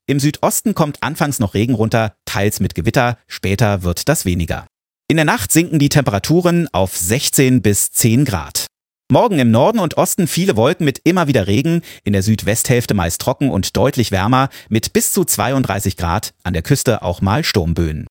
Im Südosten kommt anfangs noch Regen runter, teils mit Gewitter, später wird das weniger. In der Nacht sinken die Temperaturen auf 16 bis 10 Grad. Morgen im Norden und Osten viele Wolken mit immer wieder Regen, in der Südwesthälfte meist trocken und deutlich wärmer mit bis zu 32 Grad, an der Küste auch mal Sturmböen.